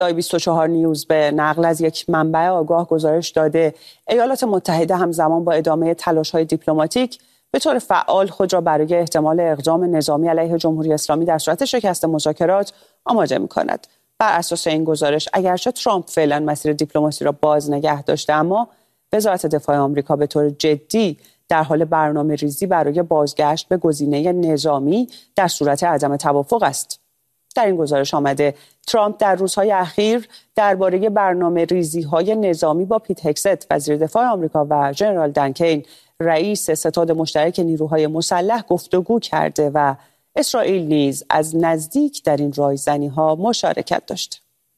24 نیوز به نقل از یک منبع آگاه گزارش داده ایالات متحده همزمان با ادامه تلاش‌های دیپلماتیک به طور فعال خود را برای احتمال اقدام نظامی علیه جمهوری اسلامی در صورت شکست مذاکرات آماده می‌کند. بر اساس این گزارش اگرچه ترامپ فعلا مسیر دیپلماسی را باز نگه داشته، اما وزارت دفاع آمریکا به طور جدی در حال برنامه‌ریزی برای بازگشت به گزینه نظامی در صورت عدم توافق است. در این گزارش آمده ترامپ در روزهای اخیر درباره برنامه‌ریزی‌های نظامی با پیت هگست وزیر دفاع آمریکا و ژنرال دن کین رئیس ستاد مشترک نیروهای مسلح گفتگو کرده و اسرائیل نیز از نزدیک در این رایزنی‌ها مشارکت داشته.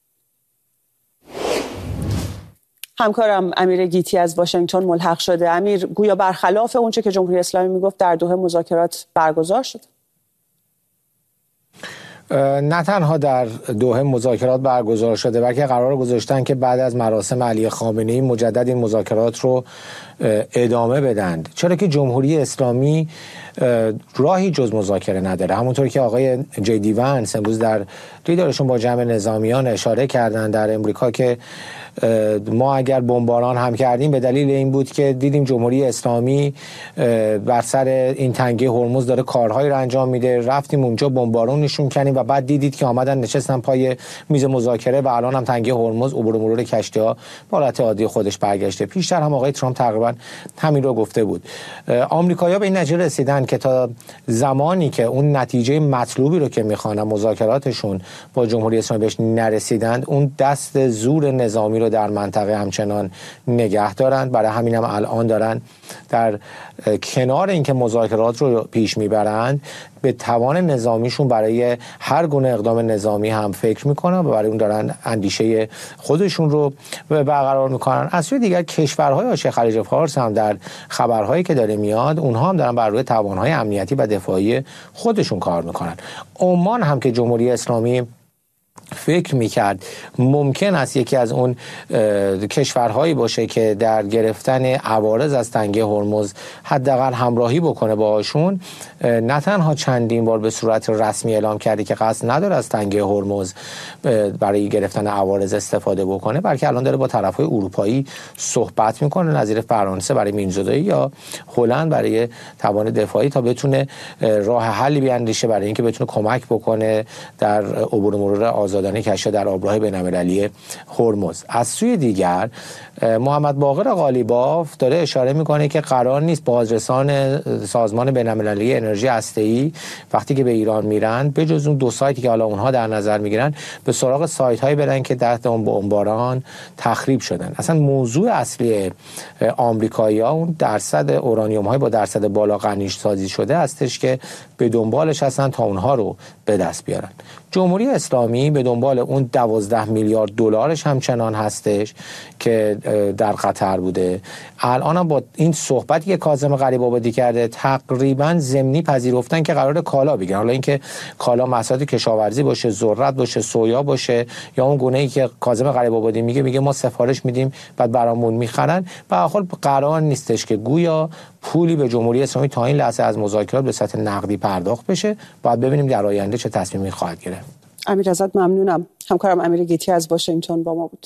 همکارم امیر گیتی از واشنگتن ملحق شده. امیر، گویا برخلاف اونچه که جمهوری اسلامی میگفت در دوحه مذاکرات برگزار شد. نه تنها در دوحه مذاکرات برگزار شده، بلکه قرار گذاشتن که بعد از مراسم علی خامنه‌ای مجدد این مذاکرات رو ادامه بدند، چرا که جمهوری اسلامی راهی جز مذاکره نداره. همونطور که آقای جی دی ونس امروز در دیدارشون با جمع نظامیان اشاره کردن در امریکا که ما اگر بمباران هم کردیم به دلیل این بود که دیدیم جمهوری اسلامی بر سر این تنگه هرمز داره کارهایی رو انجام میده، رفتیم اونجا بمبارون نشون کردیم و بعد دیدید که آمدن نشستن پای میز مذاکره و الان هم تنگه هرمز عبور و مرور کشتی‌ها به حالت عادی خودش برگشته. پیشتر هم آقای ترامپ تقریبا همین رو گفته بود. آمریکایی‌ها به این نتیجه رسیدن که تا زمانی که اون نتیجه مطلوبی رو که می‌خوان مذاکراتشون با جمهوری اسلامی بهش نرسیدند، اون دست زور نظامی رو در منطقه همچنان نگه دارند. برای همین هم الان دارن در کنار اینکه مذاکرات رو پیش میبرند به توان نظامیشون برای هر گونه اقدام نظامی هم فکر میکنن و برای اون دارن اندیشه خودشون رو برقرار میکنن. از سوی دیگر کشورهای حاشیه خلیج فارس هم در خبرهایی که داره میاد اونها هم دارن بر روی توانهای امنیتی و دفاعی خودشون کار میکنن. عمان هم که جمهوری اسلامی فکر میکرد ممکن است یکی از اون کشورهایی باشه که در گرفتن عوارض از تنگه هرمز حداقل همراهی بکنه باهاشون، نه تنها چندین بار به صورت رسمی اعلام کرده که قصد نداره از تنگه هرمز برای گرفتن عوارض استفاده بکنه، بلکه الان داره با طرفهای اروپایی صحبت میکنه، نظیر فرانسه برای میانزدایی یا هلند برای توان دفاعی، تا بتونه راه حلی بیاندیشه برای اینکه بتونه کمک بکنه در عبور مرور آزادانه کشتی در آبراه بین‌المللی هرمز. از سوی دیگر محمد باقر قالیباف داره اشاره میکنه که قرار نیست بازرسان سازمان بین‌المللی انرژی هسته‌ای وقتی که به ایران میرن به جز اون 2 سایتی که حالا اونها در نظر میگیرن به سراغ سایت هایی برن که تحت اون بمباران تخریب شدن. اصلا موضوع اصلی آمریکایی‌ها اون درصد اورانیوم های با درصد بالا غنیش سازی شده هستش که به دنبالش هستن تا اونها رو به دست بیارن. جمهوری اسلامی به دنبال اون 12 میلیارد دلارش همچنان هستش که در قطر بوده. الان هم با این صحبتی که کاظم غریب‌آبادی کرده تقریبا ضمنی پذیرفتن که قرار کالا بگیرن. حالا اینکه کالا محصولات کشاورزی باشه، ذرت باشه، سویا باشه، یا اون گونه‌ای که کاظم غریب‌آبادی میگه ما سفارش میدیم بعد برامون میخرن، به هر حال قرار نیستش که گویا پولی به جمهوری اسلامی تا این لحظه از مذاکرات به سطح نقدی پرداخت بشه. باید ببینیم در آینده چه تصمیمی خواهد گرفت. امیر ازت ممنونم. همکارم امیر گیتی از واشنگتن با ما بود.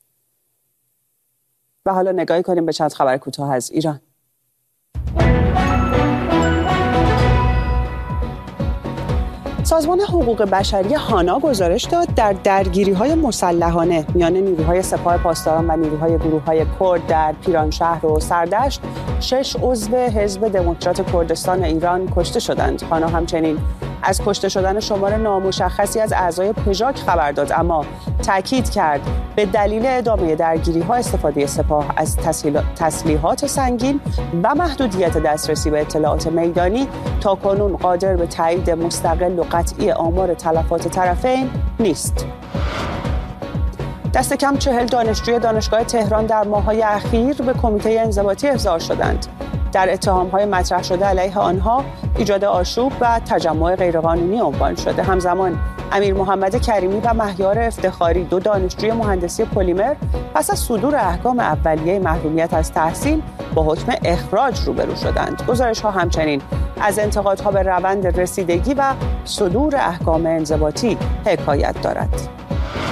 و حالا نگاهی کنیم به چند خبر کوتاه از ایران. سازمان حقوق بشری هانا گزارش داد در درگیری‌های مسلحانه میان نیروهای سپاه پاسداران و نیروهای گروه‌های کرد در پیرانشهر و سردشت 6 عضو حزب دموکرات کردستان ایران کشته شدند. هانا همچنین از کشته شدن شمار نامشخصی از اعضای پژاک خبر داد، اما تاکید کرد به دلیل ادامه درگیری‌ها استفاده سپاه از تسلیحات سنگین و محدودیت دسترسی به اطلاعات میدانی تاکنون قادر به تایید مستقل و قطعی آمار تلفات طرفین نیست. دست کم 40 دانشجوی دانشگاه تهران در ماه‌های اخیر به کمیته انضباطی احضار شدند. در اتهام‌های مطرح شده علیه آنها ایجاد آشوب و تجمع غیرقانونی عنوان شده. همزمان امیر محمد کریمی و مهیار افتخاری 2 دانشجوی مهندسی پلیمر پس از صدور احکام اولیه محرومیت از تحصیل با حکم اخراج روبرو شدند. گزارش‌ها همچنین از انتقادها به روند رسیدگی و صدور احکام انضباطی حکایت دارد.